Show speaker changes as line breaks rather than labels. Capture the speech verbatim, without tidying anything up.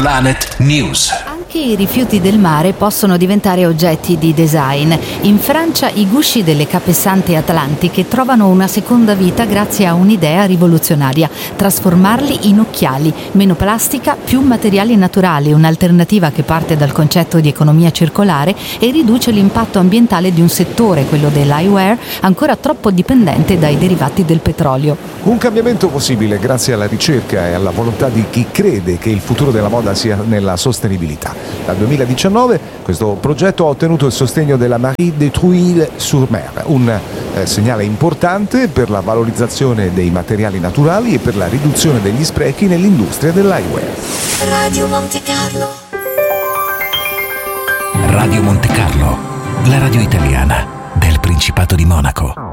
Planet News.
Anche i rifiuti del mare possono diventare oggetti di design. In Francia i gusci delle capesante atlantiche trovano una seconda vita grazie a un'idea rivoluzionaria: trasformarli in occhiali. Meno plastica, più materiali naturali, un'alternativa che parte dal concetto di economia circolare e riduce l'impatto ambientale di un settore, quello dell'eyewear, ancora troppo dipendente dai derivati del petrolio.
Un cambiamento possibile grazie alla ricerca e alla volontà di chi crede che il futuro della moda sia nella sostenibilità. Dal duemiladiciannove questo progetto ha ottenuto il sostegno della Marie de Trouille-sur-Mer, un eh, segnale importante per la valorizzazione dei materiali naturali e per la riduzione degli sprechi nell'industria dell'eyewear.
Radio Monte Carlo.
Radio Monte Carlo, la radio italiana del Principato di Monaco.